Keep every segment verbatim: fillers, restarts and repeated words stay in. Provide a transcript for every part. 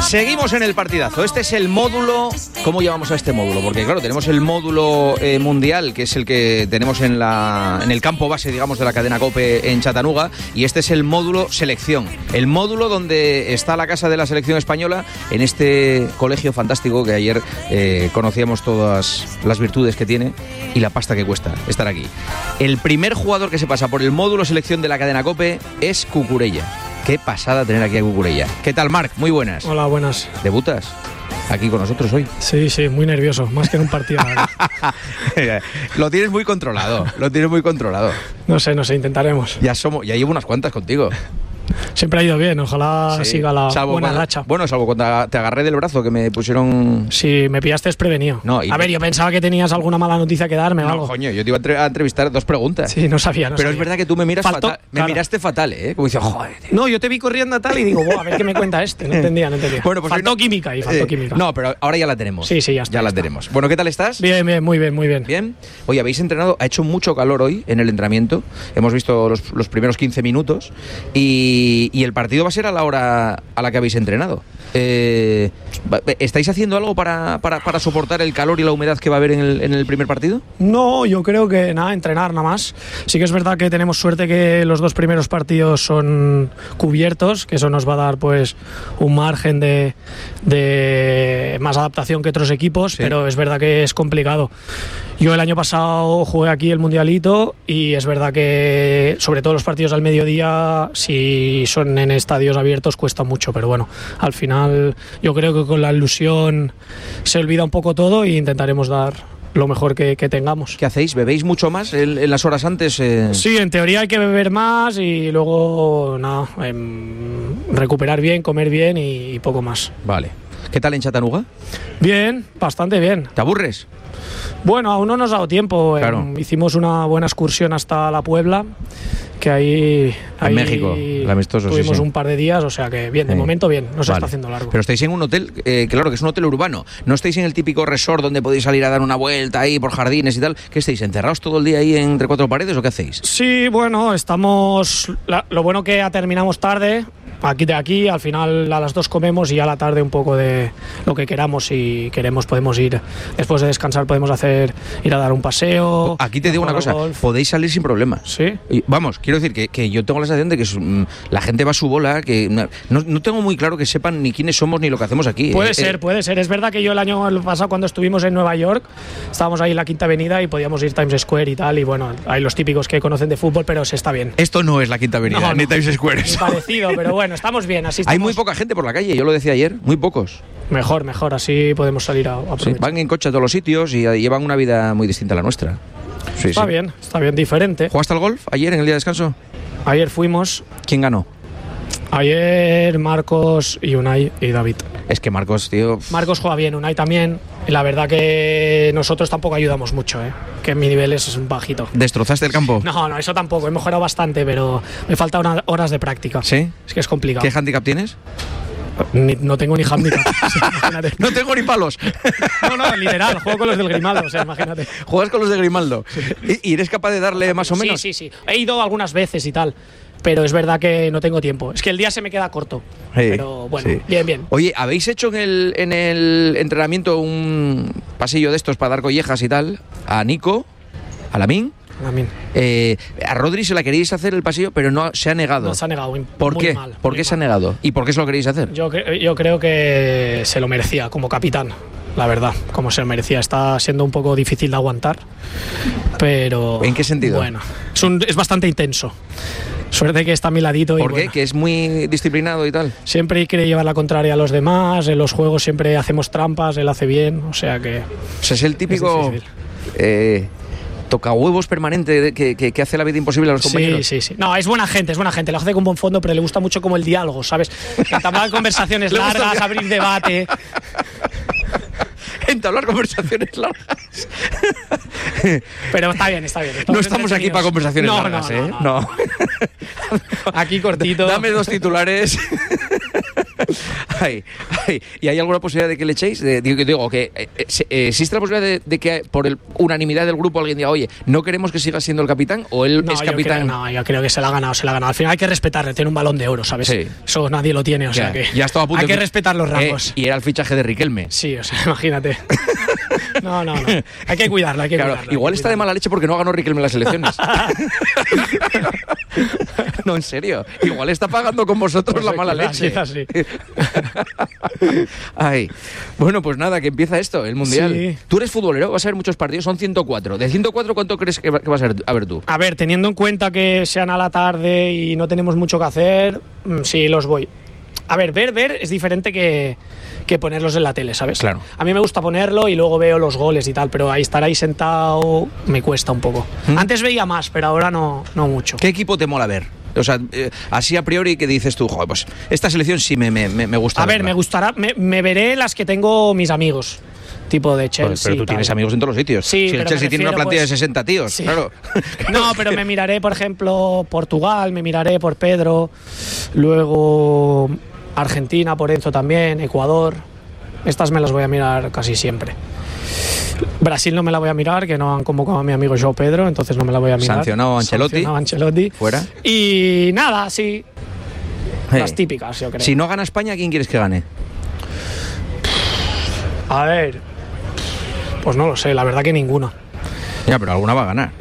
Seguimos en el partidazo. Este es el módulo. ¿Cómo llamamos a este módulo? Porque claro, tenemos el módulo eh, mundial, que es el que tenemos en la en el campo base, digamos, de la cadena COPE en Chattanooga, y este es el módulo selección. El módulo donde está la casa de la selección española, en este colegio fantástico que ayer eh, conocíamos todas las virtudes que tiene y la pasta que cuesta estar aquí. El primer jugador que se pasa por el módulo selección de la cadena COPE es Cucurella. Qué pasada tener aquí a Cucurella. ¿Qué tal, Marc? Muy buenas. Hola, buenas. ¿Debutas aquí con nosotros hoy? Sí, sí, muy nervioso, más que en un partido. Lo tienes muy controlado, lo tienes muy controlado. No sé, no sé, intentaremos. Ya somos, ya llevo unas cuantas contigo. Siempre ha ido bien, ojalá sí. siga la salvo buena cuando, racha. Bueno, salvo cuando te agarré del brazo, que me pusieron... Sí, me pillaste desprevenido. No, a ver, yo pensaba que tenías alguna mala noticia que darme o no, algo. Coño, yo te iba a, entre- a entrevistar dos preguntas. Sí, no sabía, no Pero sabía. es verdad que tú me miras Faltó, fatal. Me claro. miraste fatal, ¿eh? Como dices, joder, tío. No, yo te vi corriendo a tal y digo, a ver qué me cuenta este. No entendía, no entendía. Bueno, pues faltó no, química ahí, faltó eh, química. No, pero ahora ya la tenemos. Sí, sí, ya está. Ya ya la está. tenemos. Bueno, ¿qué tal estás? Bien, bien, muy bien, muy bien. Bien. Oye, habéis entrenado, ha hecho mucho calor hoy en el entrenamiento. Hemos visto los, los primeros quince minutos y, y el partido va a ser a la hora a la que habéis entrenado. Eh, ¿Estáis haciendo algo para, para, para soportar el calor y la humedad que va a haber en el, en el primer partido? No, yo creo que nada, entrenar nada más. Sí que es verdad que tenemos suerte que los dos primeros partidos son cubiertos, que eso nos va a dar pues un margen de, de más adaptación que otros equipos, sí. Pero es verdad que es complicado. Yo el año pasado jugué aquí el Mundialito y es verdad que sobre todo los partidos al mediodía, si son en estadios abiertos, cuesta mucho, pero bueno, al final yo creo que con la ilusión se olvida un poco todo e intentaremos dar lo mejor que, que tengamos. ¿Qué hacéis? ¿Bebéis mucho más en, en las horas antes? Eh... Sí, en teoría hay que beber más y luego nada, eh, recuperar bien, comer bien y, y poco más. Vale. ¿Qué tal en Chattanooga? Bien, bastante bien. ¿Te aburres? Bueno, aún no nos ha dado tiempo. Claro. Eh, hicimos una buena excursión hasta la Puebla, que ahí... En ahí México, el amistoso, tuvimos sí, sí. un par de días, o sea que bien, de sí. momento bien, no se vale. está haciendo largo. Pero estáis en un hotel, eh, claro, que es un hotel urbano. No estáis en el típico resort donde podéis salir a dar una vuelta ahí por jardines y tal. ¿Qué estáis, encerrados todo el día ahí entre cuatro paredes o qué hacéis? Sí, bueno, estamos... La, lo bueno que ya terminamos tarde... Aquí de aquí, al final a las dos comemos y a la tarde un poco de lo que queramos. Si queremos podemos ir, después de descansar podemos hacer, ir a dar un paseo. Aquí te digo una cosa, golf. Podéis salir sin problemas. Sí. Y, vamos, quiero decir que, que yo tengo la sensación de que es, mm, la gente va a su bola, que no, no tengo muy claro que sepan ni quiénes somos ni lo que hacemos aquí. Puede eh, ser, eh. puede ser. Es verdad que yo el año pasado cuando estuvimos en Nueva York, estábamos ahí en la Quinta Avenida y podíamos ir Times Square y tal, y bueno, hay los típicos que conocen de fútbol, pero se está bien. Esto no es la Quinta Avenida, no, ni no, Times Square. Es parecido, pero bueno, estamos bien, así estamos. Hay muy poca gente por la calle, yo lo decía ayer, muy pocos. Mejor, mejor, así podemos salir a, a sí, van en coche a todos los sitios y llevan una vida muy distinta a la nuestra. Sí, está sí. bien, está bien, diferente. ¿Jugaste al golf ayer en el día de descanso? Ayer fuimos. ¿Quién ganó? Ayer Marcos y Unai y David. Es que Marcos, tío... Marcos juega bien, Unai también. Y la verdad que nosotros tampoco ayudamos mucho, ¿eh? Que mi nivel es un bajito. ¿Destrozaste el campo? No, no, eso tampoco. He mejorado bastante, pero me faltan una, horas de práctica. ¿Sí? Es que es complicado. ¿Qué handicap tienes? Ni, no tengo ni handicap. O sea, imagínate. No tengo ni palos. No, no, literal. Juego con los del Grimaldo, o sea, imagínate. ¿Juegas con los de Grimaldo? Sí. ¿Y, ¿Y eres capaz de darle más o menos? Sí, sí, sí. He ido algunas veces y tal. Pero es verdad que no tengo tiempo. Es que el día se me queda corto. Sí, pero bueno, sí. bien, bien. Oye, ¿habéis hecho en el, en el entrenamiento un pasillo de estos para dar collejas y tal? A Nico, a Lamín. Lamín. Eh, a Rodri se la queréis hacer el pasillo, pero no se ha negado. No se ha negado. ¿Por muy qué? Mal, ¿Por qué mal. se ha negado? ¿Y por qué se lo queréis hacer? Yo, yo creo que se lo merecía como capitán. La verdad, como se lo merecía. Está siendo un poco difícil de aguantar, pero... ¿En qué sentido? Bueno, es, un, es bastante intenso. Suerte que está a mi ladito. ¿Por y qué? Bueno, ¿Que es muy disciplinado y tal? Siempre quiere llevar la contraria a los demás. En los juegos siempre hacemos trampas, él hace bien. O sea que... O sea, es el típico... Es eh, toca huevos permanente que, que, que hace la vida imposible a los compañeros. Sí, sí, sí. No, es buena gente, es buena gente. Lo hace con buen fondo, pero le gusta mucho como el diálogo, ¿sabes? Entablar conversaciones largas, abrir debate... Entablar conversaciones largas. Pero está bien, está bien. Estamos no estamos aquí para conversaciones no, largas, no, no, ¿eh? No. no. Aquí cortito. Dame dos titulares. ay, ay. ¿Y hay alguna posibilidad de que le echéis? De, digo, digo que eh, eh, ¿existe la posibilidad de, de que por el, unanimidad del grupo alguien diga, oye, no queremos que siga siendo el capitán? ¿O él no, es capitán? Creo, no, yo creo que se la ha ganado, se la ha ganado. Al final hay que respetarle, tiene un balón de oro, ¿sabes? Sí. Eso nadie lo tiene, o ya, sea que ya estaba a punto hay que de... respetar los rangos. Eh, y era el fichaje de Riquelme. Sí, o sea, imagínate. No, no, no. Hay que cuidarlo, hay que claro, cuidarlo. Igual que está cuidarlo. de mala leche porque no ganó Riquelme las elecciones. No, en serio. Igual está pagando con vosotros pues la mala quizás, leche. Quizás, sí. Ay. Bueno, pues nada, que empieza esto, el Mundial. Sí. Tú eres futbolero, vas a ver muchos partidos, son ciento cuatro. De ciento cuatro, ¿cuánto crees que vas a ver, a ver tú? A ver, teniendo en cuenta que sean a la tarde y no tenemos mucho que hacer, sí, los voy. A ver, ver, ver es diferente que, que ponerlos en la tele, ¿sabes? Claro. A mí me gusta ponerlo y luego veo los goles y tal, pero ahí estar ahí sentado me cuesta un poco. ¿Mm? Antes veía más, pero ahora no, no mucho. ¿Qué equipo te mola ver? O sea, eh, así a priori, ¿qué dices tú? Joder, pues esta selección sí me, me, me gusta. A ver, verla. me gustará, me, me veré las que tengo mis amigos. Tipo de Chelsea. Pues, pero tú tal. Tienes amigos en todos los sitios. Sí, si el Chelsea tiene una plantilla pues, de sesenta tíos, sí. Claro. No, pero me miraré, por ejemplo, Portugal, me miraré por Pedro, luego Argentina por Enzo también, Ecuador. Estas me las voy a mirar casi siempre. Brasil no me la voy a mirar, que no han convocado a mi amigo João Pedro, entonces no me la voy a mirar. Sancionado Ancelotti. Sancionado Ancelotti. Fuera. Y nada, sí. Hey. Las típicas, yo creo. Si no gana España, ¿quién quieres que gane? A ver, pues no lo sé, la verdad que ninguna. Ya, pero alguna va a ganar.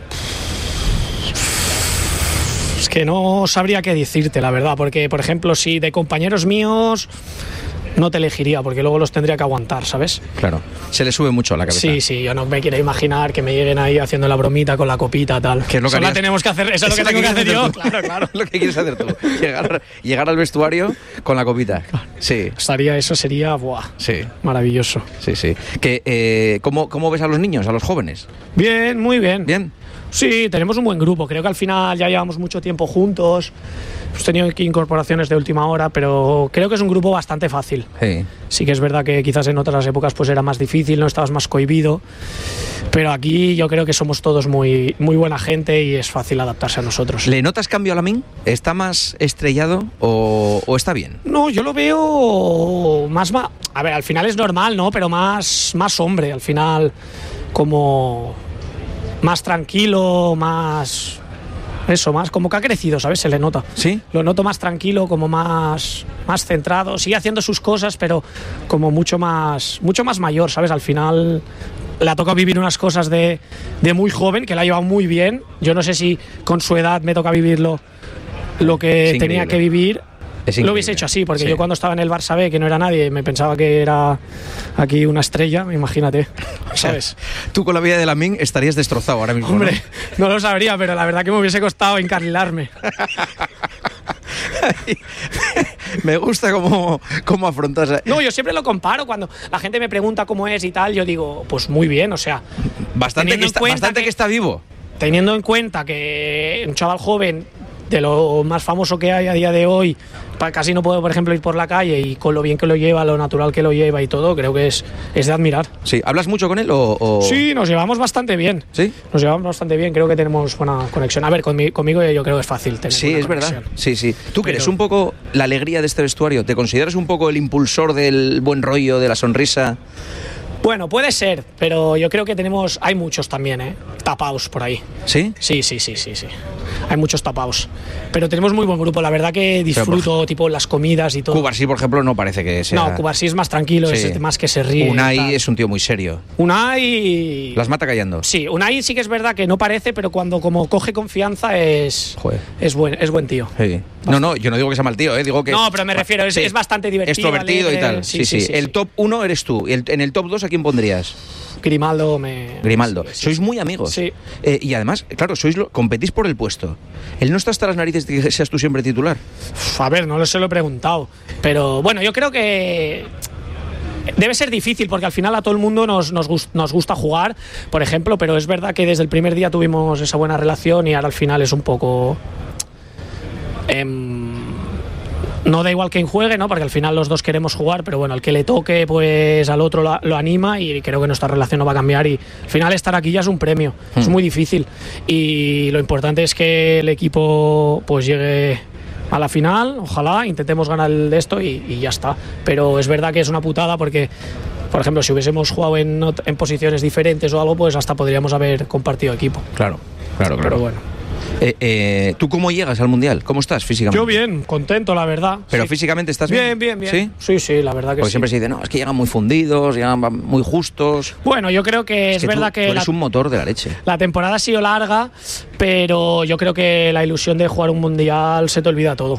Es que no sabría qué decirte, la verdad, porque, por ejemplo, si de compañeros míos no te elegiría, porque luego los tendría que aguantar, ¿sabes? Claro, se le sube mucho a la cabeza. Sí, sí, yo no me quiero imaginar que me lleguen ahí haciendo la bromita con la copita, tal. Que es lo que eso la tenemos que hacer, eso es lo que tengo que hacer yo. Claro, claro. Lo que quieres hacer tú, llegar, llegar al vestuario con la copita. Sí. Estaría, eso sería, buah, sí. Maravilloso. Sí, sí. Que, eh, ¿cómo, ¿Cómo ves a los niños, a los jóvenes? Bien, muy bien. Bien. Sí, tenemos un buen grupo. Creo que al final ya llevamos mucho tiempo juntos. Hemos tenido aquí incorporaciones de última hora, pero creo que es un grupo bastante fácil. Sí. Sí que es verdad que quizás en otras épocas pues era más difícil, no estabas más cohibido. Pero aquí yo creo que somos todos muy, muy buena gente y es fácil adaptarse a nosotros. ¿Le notas cambio a Lamine? ¿Está más estrellado o, o está bien? No, yo lo veo más, más... A ver, al final es normal, ¿no? Pero más, más hombre, al final como... más tranquilo, más... Eso, más como que ha crecido, ¿sabes? Se le nota. ¿Sí? Lo noto más tranquilo, como más, más centrado. Sigue haciendo sus cosas, pero como mucho más, mucho más mayor, ¿sabes? Al final le ha tocado vivir unas cosas de, de muy joven, que la ha llevado muy bien. Yo no sé si con su edad me toca vivirlo lo que tenía que vivir. Lo hubiese hecho así, porque sí. Yo cuando estaba en el Barça B, que no era nadie, me pensaba que era aquí una estrella, imagínate, ¿sabes? Tú con la vida de Lamine estarías destrozado ahora mismo. Hombre, ¿no? no lo sabría, pero la verdad que me hubiese costado encarrilarme. Me gusta cómo, cómo afrontas. No, yo siempre lo comparo. Cuando la gente me pregunta cómo es y tal, yo digo, pues muy bien, o sea. Bastante, que está, bastante que, que está vivo. Teniendo en cuenta que un chaval joven, de lo más famoso que hay a día de hoy, casi no puedo, por ejemplo, ir por la calle, y con lo bien que lo lleva, lo natural que lo lleva y todo, creo que es, es de admirar. Sí, ¿hablas mucho con él o...? o... Sí, nos llevamos bastante bien. ¿Sí? Nos llevamos bastante bien, creo que tenemos buena conexión. A ver, conmigo, conmigo yo creo que es fácil tener Sí, es conexión. verdad. Sí, sí. Tú que Pero... eres un poco la alegría de este vestuario, ¿te consideras un poco el impulsor del buen rollo, de la sonrisa? Bueno, puede ser, pero yo creo que tenemos, hay muchos también, ¿eh? Tapaos por ahí. ¿Sí? Sí, sí, sí, sí, sí. Hay muchos tapaos. Pero tenemos muy buen grupo, la verdad que disfruto, por... tipo, las comidas y todo. Cubarsí, por ejemplo, no parece que sea... No, Cubarsí es más tranquilo, sí. Es más que se ríe. Unai es un tío muy serio. Unai... Las mata callando. Sí, Unai sí que es verdad que no parece, pero cuando como coge confianza es... Joder. Es buen, es buen tío. Sí. No, no, yo no digo que sea mal tío, ¿eh? Digo que... No, pero me refiero, es, sí. es bastante divertido. Extrovertido alegre. y tal. Sí, sí. sí, sí, sí. El top uno eres tú. ¿Y el, en el top dos a quién pondrías? Grimaldo me... Grimaldo. Sí, sí, sois sí. muy amigos. Sí. Eh, y además, claro, sois lo, competís por el puesto. Él no está hasta las narices de que seas tú siempre titular. Uf, a ver, no lo se lo he preguntado. Pero bueno, yo creo que... Debe ser difícil porque al final a todo el mundo nos, nos, gust, nos gusta jugar, por ejemplo, pero es verdad que desde el primer día tuvimos esa buena relación y ahora al final es un poco... Eh, no da igual quien juegue, ¿no? Porque al final los dos queremos jugar, pero bueno, al que le toque, pues al otro lo, lo anima y creo que nuestra relación no va a cambiar y al final estar aquí ya es un premio, mm. es muy difícil y lo importante es que el equipo pues llegue a la final, ojalá, intentemos ganar el de esto y, y ya está. Pero es verdad que es una putada porque, por ejemplo, si hubiésemos jugado en, en posiciones diferentes o algo, pues hasta podríamos haber compartido equipo. Claro, claro, claro. Pero bueno. Eh, eh, ¿Tú cómo llegas al Mundial? ¿Cómo estás físicamente? Yo bien, contento, la verdad. ¿Pero sí. físicamente estás bien? Bien, bien, bien. ¿Sí? Sí, sí, la verdad que Porque sí. siempre se dice, no, es que llegan muy fundidos, llegan muy justos. Bueno, yo creo que es, Es que verdad tú, que tú eres la, un motor de la leche. la temporada ha sido larga, pero yo creo que la ilusión de jugar un Mundial se te olvida todo.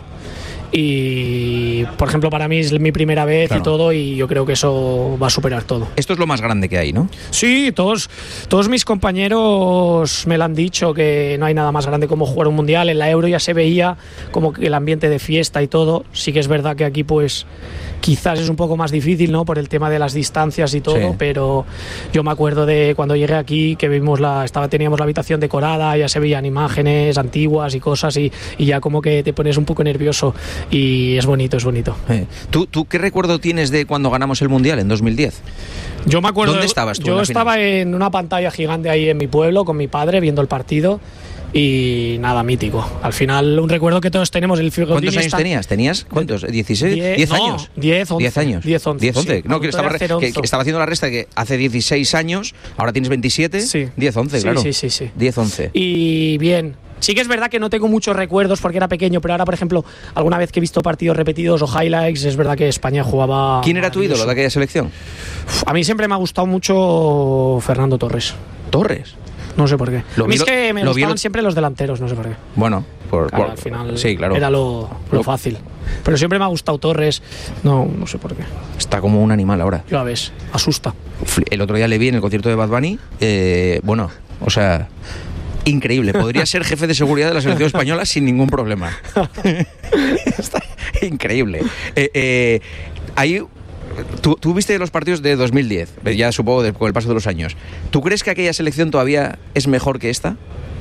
Y, por ejemplo, para mí es mi primera vez Claro. y todo, y yo creo que eso va a superar todo. Esto es lo más grande que hay, ¿no? Sí, todos, todos mis compañeros me lo han dicho, que no hay nada más grande como jugar un Mundial. En la Euro ya se veía como que el ambiente de fiesta y todo. Sí que es verdad que aquí pues quizás es un poco más difícil, ¿no? Por el tema de las distancias y todo, Sí. pero yo me acuerdo de cuando llegué aquí que vimos la, estaba, teníamos la habitación decorada, ya se veían imágenes antiguas y cosas y, y ya como que te pones un poco nervioso y es bonito, es bonito. Eh, ¿Tú, ¿Tú qué recuerdo tienes de cuando ganamos el Mundial en dos mil diez? Yo me acuerdo. ¿Dónde estabas tú en Yo la estaba final? en una pantalla gigante ahí en mi pueblo con mi padre viendo el partido y nada, mítico. Al final, un recuerdo que todos tenemos. El ¿Cuántos años tenías? ¿Tenías cuántos? ¿dieciséis? Diez- ¿diez no, años? diez, once. ¿diez años? Diez, once, diez, once. sí. No, que estaba, Era re- cero, que- once. que estaba haciendo la resta que hace dieciséis años, ahora tienes veintisiete. Sí. diez, once, Sí, claro. sí, sí, sí. diez, once. Y bien. Sí que es verdad que no tengo muchos recuerdos porque era pequeño, pero ahora, por ejemplo, alguna vez que he visto partidos repetidos o highlights, es verdad que España jugaba. ¿Quién era tu ídolo maravilloso. de aquella selección? A mí siempre me ha gustado mucho Fernando Torres. Torres. No sé por qué. Lo a mí vi es lo- que me lo vi gustaban lo- siempre los delanteros, no sé por qué. Bueno, por, Claro, por- al final sí, claro. era lo, lo fácil. Pero siempre me ha gustado Torres. No, no sé por qué. Está como un animal ahora. Ya ves, asusta. Fli- El otro día le vi en el concierto de Bad Bunny. eh, bueno, o sea, increíble. Podría ser jefe de seguridad de la selección española sin ningún problema. Está increíble. Eh, eh, ahí, ¿tú, tú viste los partidos de dos mil diez, ya supongo de- con el paso de los años. ¿Tú crees que aquella selección todavía es mejor que esta?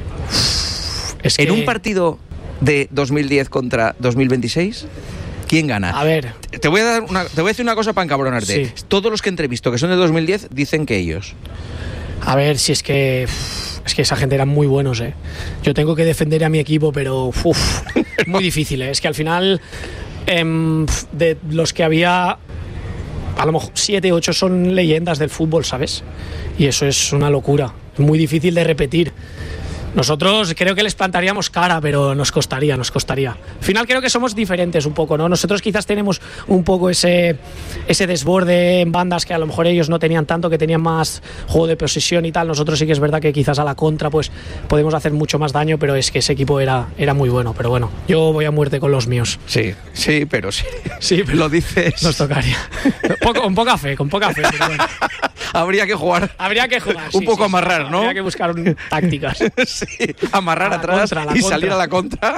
Es En que- un partido de dos mil diez contra dos mil veintiséis, ¿quién gana? A ver, Te voy a dar una, te voy a decir una cosa para encabronarte. Sí. Todos los que entrevisto que son de dos mil diez dicen que ellos. a ver si es que. Es que esa gente eran muy buenos, ¿eh? Yo tengo que defender a mi equipo, pero. Uf, muy difícil, ¿eh? Es que al final. em, de los que había. A lo mejor siete, ocho son leyendas del fútbol, ¿sabes? Y eso es una locura. Muy difícil de repetir. Nosotros creo que les plantaríamos cara, pero nos costaría, nos costaría. Al final creo que somos diferentes un poco, ¿no? Nosotros quizás tenemos un poco ese, ese desborde en bandas que a lo mejor ellos no tenían tanto, que tenían más juego de posesión y tal. Nosotros sí que es verdad que quizás a la contra pues podemos hacer mucho más daño, pero es que ese equipo era, era muy bueno. Pero bueno, yo voy a muerte con los míos. Sí, sí, pero sí. Sí, pero Lo dices. nos tocaría. Poco- con poca fe, con poca fe. Pero bueno. Habría que jugar. Habría que jugar. Un sí, poco sí, sí. amarrar, ¿no? Habría que buscar un- tácticas. Sí, amarrar A la atrás contra, a la y contra. salir a la contra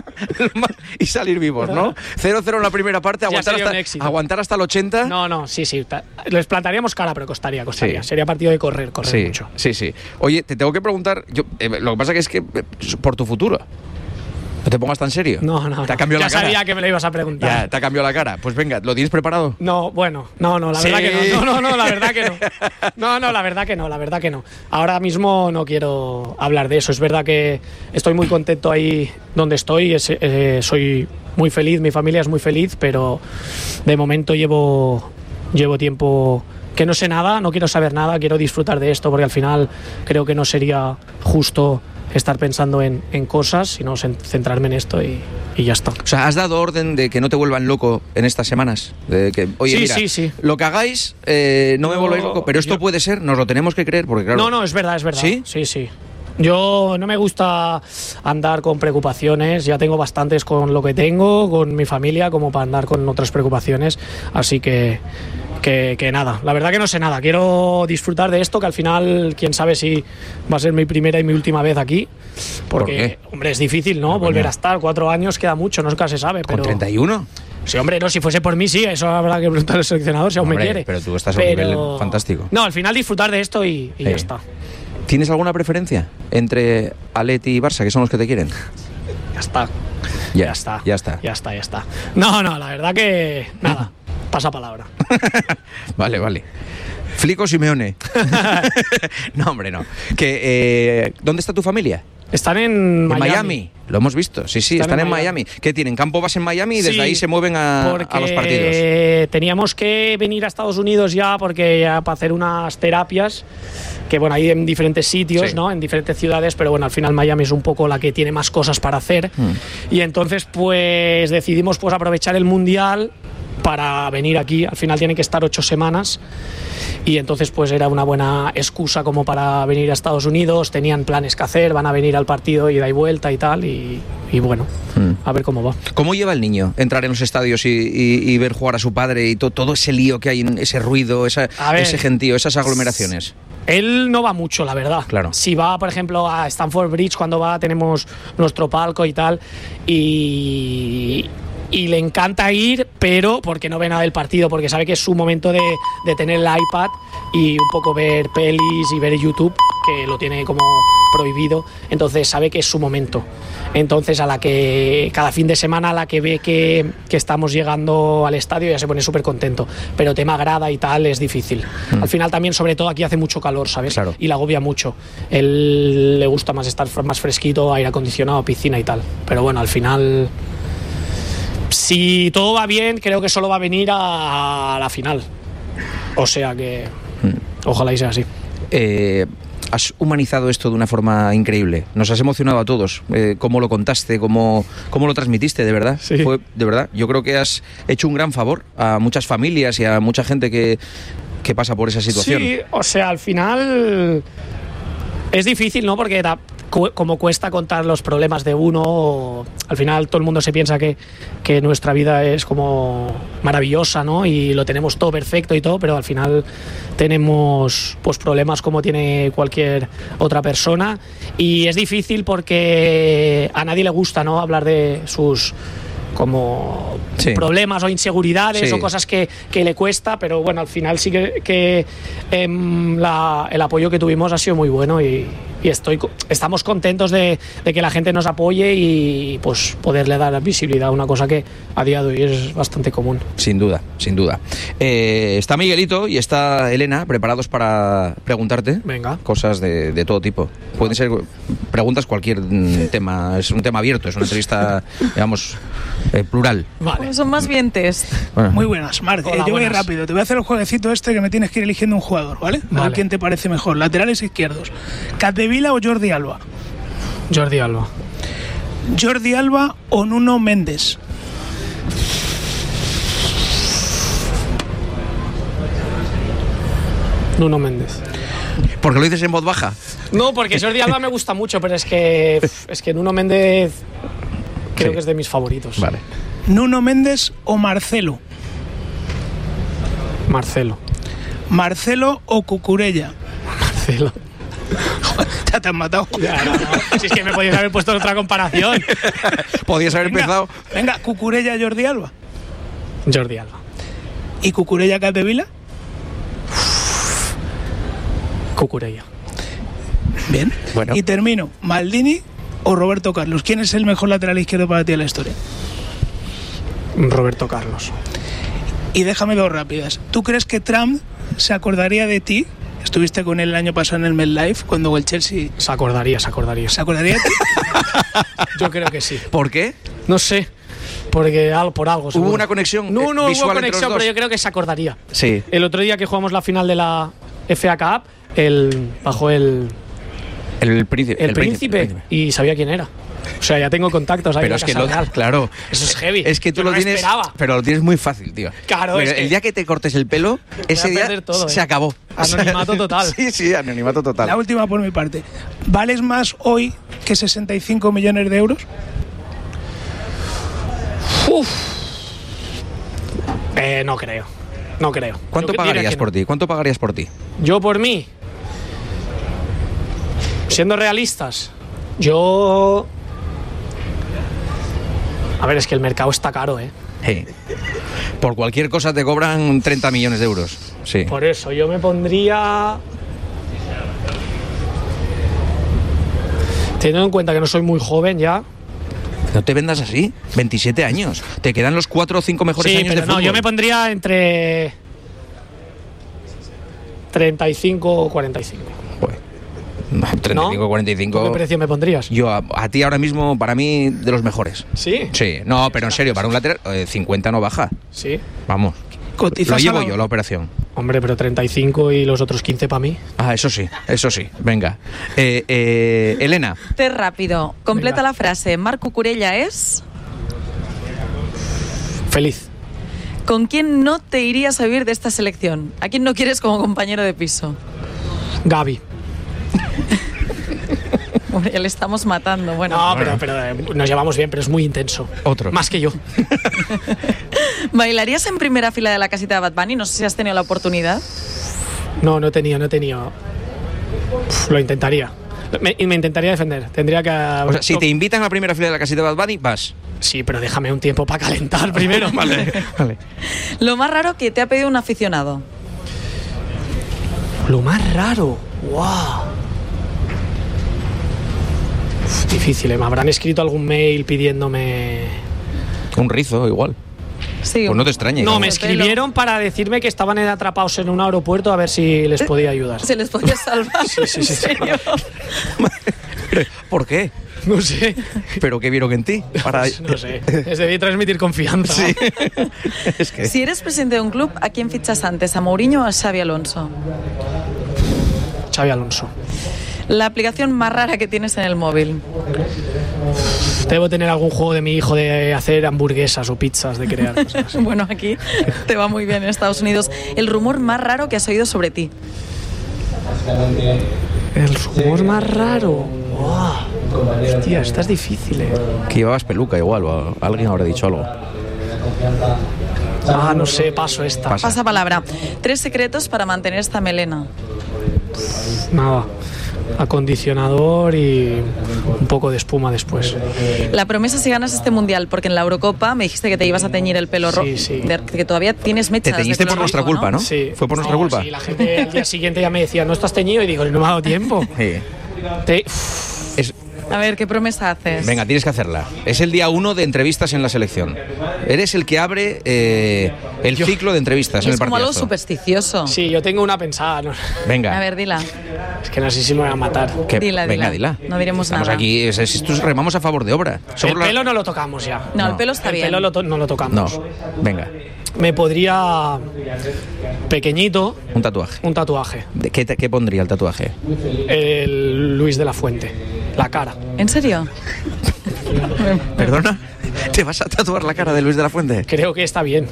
y salir vivos, ¿no? cero cero en la primera parte, Ya aguantar sería un hasta, éxito. aguantar hasta el ochenta. No, no, sí, sí. ta- Les plantaríamos cara, pero costaría, costaría. Sí. Sería partido de correr, correr Sí, mucho. sí, sí. Oye, te tengo que preguntar, yo, eh, lo que pasa que es que eh, por tu futuro. No te pongas tan serio. No, no. Te ha no. cambiado ya la cara. sabía que me lo ibas a preguntar. Ya, te ha cambiado la cara. Pues venga, ¿lo tienes preparado? No, bueno, no, no, la Sí. verdad que no. No, no, no, la verdad que no. No, no, la verdad que no, la verdad que no. Ahora mismo no quiero hablar de eso. Es verdad que estoy muy contento ahí donde estoy. Es- eh, soy muy feliz, mi familia es muy feliz, pero de momento llevo, llevo tiempo que no sé nada, no quiero saber nada, quiero disfrutar de esto porque al final creo que no sería justo estar pensando en, en cosas, sino cen- centrarme en esto y, y ya está. O sea, ¿has dado orden de que no te vuelvan loco en estas semanas? De que, oye, Sí, mira, sí, sí. lo que hagáis, eh, no me No, volváis loco, pero esto yo- puede ser, nos lo tenemos que creer, porque claro... No, no, es verdad, es verdad. ¿Sí? Sí, sí. Yo no me gusta andar con preocupaciones, ya tengo bastantes con lo que tengo, con mi familia, como para andar con otras preocupaciones, así que, que, que nada, la verdad que no sé nada, quiero disfrutar de esto, que al final, quién sabe si va a ser mi primera y mi última vez aquí, porque, ¿Por qué? hombre, es difícil, ¿no? No, Volver coño. a estar, cuatro años queda mucho, nunca se sabe, ¿Con pero... treinta y uno? Sí, hombre, no, si fuese por mí, sí, eso habrá que preguntar al seleccionador si aún me Hombre, quiere. pero tú estás a un nivel fantástico. No, al final disfrutar de esto y, y Eh. ya está. ¿Tienes alguna preferencia entre Atleti y Barça, que son los que te quieren? Ya está. Ya, Ya está. ya está. Ya está, ya está. No, no, la verdad que nada. Pasa palabra. Vale, vale. Flico Simeone. No, hombre, no. Que, eh, ¿dónde está tu familia? Están en En Miami. Miami. Lo hemos visto, sí, sí, están, están en Miami. Miami. ¿Qué tienen? ¿Campo base en Miami y desde sí, ahí se mueven a, a los partidos? Teníamos que venir a Estados Unidos ya porque ya para hacer unas terapias, que bueno, hay en diferentes sitios, sí. ¿no? En diferentes ciudades, pero bueno, al final Miami es un poco la que tiene más cosas para hacer. Mm. Y entonces pues decidimos pues aprovechar el Mundial para venir aquí. Al final tienen que estar ocho semanas y entonces pues era una buena excusa como para venir a Estados Unidos. Tenían planes que hacer, van a venir al partido ida y vuelta y tal, y, y bueno, mm. a ver cómo va. ¿Cómo lleva el niño entrar en los estadios y, y, y ver jugar a su padre y to, todo ese lío que hay, ese ruido, esa, ver, ese gentío, esas aglomeraciones? Él no va mucho, la verdad. Claro. Si va, por ejemplo, a Stamford Bridge, cuando va tenemos nuestro palco y tal, y... y le encanta ir, pero porque no ve nada del partido, porque sabe que es su momento de, de tener el iPad y un poco ver pelis y ver YouTube, que lo tiene como prohibido, entonces sabe que es su momento. Entonces a la que cada fin de semana a la que ve que, que estamos llegando al estadio ya se pone súper contento, pero tema grada y tal es difícil. Mm. Al final también, sobre todo aquí hace mucho calor, ¿sabes? Claro. Y le agobia mucho. Él le gusta más estar más fresquito, aire acondicionado, piscina y tal, pero bueno, al final... Si todo va bien, creo que solo va a venir a la final. O sea que mm. ojalá y sea así. Eh, has humanizado esto de una forma increíble. Nos has emocionado a todos. Eh, cómo lo contaste, cómo, cómo lo transmitiste, de verdad. Sí. Fue, de verdad. Yo creo que has hecho un gran favor a muchas familias y a mucha gente que, que pasa por esa situación. Sí, o sea, al final es difícil, ¿no? Porque da, como cuesta contar los problemas de uno, al final todo el mundo se piensa que, que nuestra vida es como maravillosa, ¿no? Y lo tenemos todo perfecto y todo, pero al final tenemos pues problemas como tiene cualquier otra persona, y es difícil porque a nadie le gusta, ¿no? Hablar de sus como sí. problemas o inseguridades, sí. o cosas que, que le cuesta, pero bueno, al final sí que, que eh, la, el apoyo que tuvimos ha sido muy bueno, y, y estoy, estamos contentos de, de que la gente nos apoye y pues poderle dar visibilidad a una cosa que a día de hoy es bastante común. Sin duda, sin duda. Eh, está Miguelito y está Elena preparados para preguntarte Venga. cosas de, de todo tipo. Pueden ser preguntas, cualquier tema, es un tema abierto, es una entrevista, digamos, eh, plural. Vale. Pues son más bien test. Bueno. Muy buenas, Marc. Eh, yo voy rápido. Te voy a hacer el jueguecito este que me tienes que ir eligiendo un jugador, ¿vale? Vale. A ver quién te parece mejor. Laterales izquierdos. ¿Capdevila o Jordi Alba? Jordi Alba. ¿Jordi Alba o Nuno Mendes? Nuno Mendes. ¿Por qué lo dices en voz baja? No, porque Jordi Alba me gusta mucho, pero es que es que Nuno Mendes creo sí. que es de mis favoritos. Vale. ¿Nuno Mendes o Marcelo? Marcelo. ¿Marcelo o Cucurella? Marcelo. Ya te han matado. Ya, no, no. Si es que me podías haber puesto otra comparación. Podías haber venga, empezado. Venga, Cucurella, Jordi Alba. Jordi Alba. ¿Y Cucurella, Capdevila? Cucurella. Bien. Bueno. Y termino. ¿Maldini o Roberto Carlos? ¿Quién es el mejor lateral izquierdo para ti en la historia? Roberto Carlos. Y déjame dos rápidas. ¿Tú crees que Trump se acordaría de ti? Estuviste con él el año pasado en el MetLife cuando el Chelsea... Se acordaría, se acordaría. ¿Se acordaría de ti? Yo creo que sí. ¿Por qué? No sé. Porque por algo. ¿Hubo una conexión? No, no visual hubo conexión, pero yo creo que se acordaría. Sí. El otro día que jugamos la final de la F A Cup, él bajó el... El príncipe. El, el príncipe, príncipe. Y sabía quién era. O sea, ya tengo contactos ahí. Pero es que lo, claro. Eso es heavy. Es que tú Yo lo no tienes. Esperaba. Pero lo tienes muy fácil, tío. Claro. Pero es el que día que te cortes el pelo, ese día todo, se eh. acabó. Anonimato total. Sí, sí, anonimato total. La última por mi parte. ¿Vales más hoy que sesenta y cinco millones de euros? Uf. Eh, no creo. No creo. ¿Cuánto Yo pagarías por no. ti? ¿Cuánto pagarías por ti? Yo por mí. Siendo realistas, yo... A ver, es que el mercado está caro, ¿eh? Sí. Por cualquier cosa te cobran treinta millones de euros. Sí. Por eso, yo me pondría... Teniendo en cuenta que no soy muy joven ya... No te vendas así. veintisiete años. Te quedan los cuatro o cinco mejores sí, años pero de no, fútbol. Yo me pondría entre... treinta y cinco o cuarenta y cinco. Joder. treinta y cinco, cuarenta y cinco. ¿Qué precio me pondrías? Yo a, a ti ahora mismo, para mí, de los mejores. ¿Sí? Sí, no, pero en serio, para un lateral, eh, cincuenta no baja. Sí. Vamos. Lo llevo yo, la operación. Hombre, pero treinta y cinco y los otros quince para mí. Ah, eso sí, eso sí. Venga. Eh, eh, Elena. Té rápido. Completa Venga. la frase. Marc Cucurella es... Feliz. ¿Con quién no te irías a vivir de esta selección? ¿A quién no quieres como compañero de piso? Gavi. Hombre, ya le estamos matando. Bueno. No, pero, pero eh, nos llevamos bien, pero es muy intenso. Otro. Más que yo. ¿Bailarías en primera fila de la casita de Bad Bunny? No sé si has tenido la oportunidad. No, no he tenido, no he tenido. Uf, lo intentaría. Me, y me intentaría defender. Tendría que... O sea, si te invitan a la primera fila de la casita de Bad Bunny, vas. Sí, pero déjame un tiempo para calentar primero. Vale, vale. Lo más raro que te ha pedido un aficionado. Lo más raro. ¡Wow! Uf, difícil, ¿eh? Me habrán escrito algún mail pidiéndome... Un rizo, igual. Sí, Pues no te extrañe. No, claro. me escribieron para decirme que estaban atrapados en un aeropuerto a ver si les podía ayudar. ¿Se les podía salvar? Sí, sí, sí, ¿En serio? ¿Por qué? No sé. ¿Pero qué vieron en ti? Para... No sé. Es de transmitir confianza. Sí. Es que... Si eres presidente de un club, ¿a quién fichas antes? ¿A Mourinho o a Xavi Alonso? Xavi Alonso. La aplicación más rara que tienes en el móvil. Debo tener algún juego de mi hijo de hacer hamburguesas o pizzas, de crear cosas así. Bueno, aquí te va muy bien en Estados Unidos. El rumor más raro que has oído sobre ti. El rumor más raro. Wow. Hostia, esta es difícil, eh. Que llevabas peluca igual, o alguien habrá dicho algo. Ah, no sé, paso esta. Pasa. Pasa palabra. Tres secretos para mantener esta melena. Nada. Acondicionador y un poco de espuma después. La promesa si ganas este mundial, porque en la Eurocopa me dijiste que te ibas a teñir el pelo rojo. Sí, sí. Que todavía tienes mechas. Te teñiste de pelo por nuestra rojo, culpa, ¿no? Sí. ¿Fue por nuestra No, culpa? Sí, la gente al día siguiente ya me decía, ¿no estás teñido? Y digo, no me ha dado tiempo. Sí. Te... Es... A ver, ¿qué promesa haces? Venga, tienes que hacerla. Es el día uno de entrevistas en la selección. Eres el que abre eh, el Yo- ciclo de entrevistas Y en es el como algo partidazo. supersticioso. Sí, yo tengo una pensada. ¿no? Venga. A ver, dila. Es que no sé si me voy a matar. que- dila, venga, dila. dila. No diremos Estamos nada. aquí, es, es- esto es remamos a favor de obra. El Somos la- pelo no lo tocamos ya. No, el No. pelo está El bien. pelo lo to- no lo tocamos. No, venga, Me podría... Pequeñito, un tatuaje. un tatuaje. ¿De qué, te- qué pondría el tatuaje? El Luis de la Fuente. La cara. ¿En serio? ¿Perdona? ¿Te vas a tatuar la cara de Luis de la Fuente? Creo que está bien.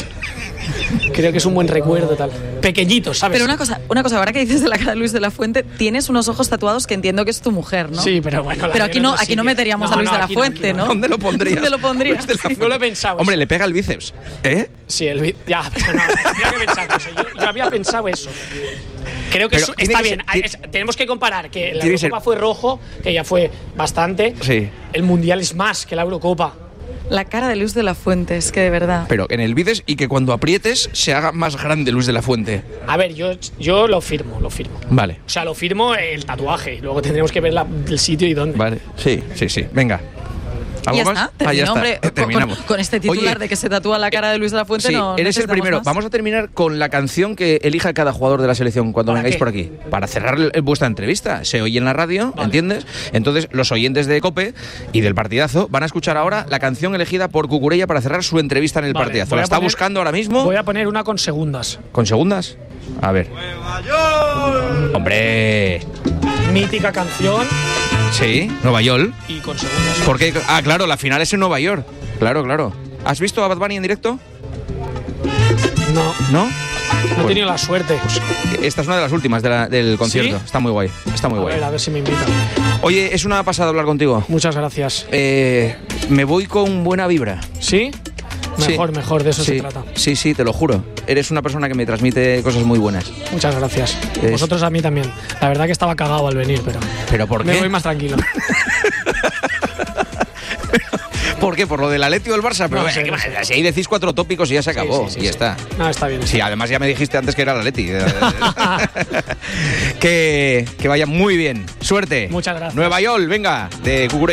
Creo que es un buen recuerdo tal. Pequeñito, ¿sabes? Pero una cosa, una cosa, ahora que dices de la cara de Luis de la Fuente, tienes unos ojos tatuados que entiendo que es tu mujer, ¿no? Sí, pero bueno. la Pero de aquí no, otro aquí no sitio. meteríamos No, a Luis no, de la aquí no, Fuente, aquí ¿no? ¿Dónde lo pondrías? ¿Dónde lo pondrías? Luis de la No lo he pensado. Hombre, eso. le pega el bíceps. ¿Eh? Sí, el vi- ya, pero no, tendría que pensar eso. Yo, yo había pensado eso. Creo que Pero eso tiene está que bien. ser- Hay- es- tenemos que comparar que la tiene que Eurocopa ser- fue rojo, que ya fue bastante. Sí. El Mundial es más que la Eurocopa. La cara de Luis de la Fuente, es que de verdad. Pero en el bíceps y que cuando aprietes se haga más grande Luis de la Fuente. A ver, yo, yo lo firmo, lo firmo. Vale. O sea, lo firmo el tatuaje. Luego tendremos que ver la- el sitio y dónde. Vale. Sí, sí, sí. Venga. ¿Algo Ya más? está, Ah, ya terminó, está. hombre, Eh, con- Terminamos. Con, con este titular Oye, de que se tatúa la cara de Luis de la Fuente, sí, no. no eres el necesitamos primero. más. Vamos a terminar con la canción que elija cada jugador de la selección cuando ¿Para vengáis qué? por aquí. Para cerrar el- vuestra entrevista. Se oye en la radio, Vale. ¿entiendes? Entonces, los oyentes de COPE y del partidazo van a escuchar ahora la canción elegida por Cucurella para cerrar su entrevista en el Vale, partidazo. voy La a está poner- buscando ahora mismo. Voy a poner una con segundas. ¿Con segundas? A ver. ¡Hombre! Mítica canción Sí, Nueva York. y con segundas. ¿Por qué? Ah, claro, la final es en Nueva York. Claro, claro. ¿Has visto a Bad Bunny en directo? No, ¿No? no he Pues- tenido la suerte. Esta es una de las últimas de la- del concierto. ¿Sí? Está muy guay. Está muy A guay. ver, a ver si me invitan. Oye, es una pasada hablar contigo. Muchas gracias. Eh, me voy con buena vibra. ¿Sí? Mejor, Sí. mejor, de eso sí, se trata. Sí, sí, te lo juro. Eres una persona que me transmite cosas muy buenas. Muchas gracias. Es- Vosotros a mí también. La verdad que estaba cagado al venir, pero ¿Pero por me qué? voy más tranquilo. ¿Por qué? ¿Por lo del Atleti o el Barça? Pero No eh, sé, ¿qué no más? sé. Si ahí decís cuatro tópicos y ya se acabó. Sí, sí, y sí, ya sí. está. No, está bien. Sí, además ya me dijiste antes que era el Atleti. que, que vaya muy bien. Suerte. Muchas gracias. Nueva York, venga, de Cucurella.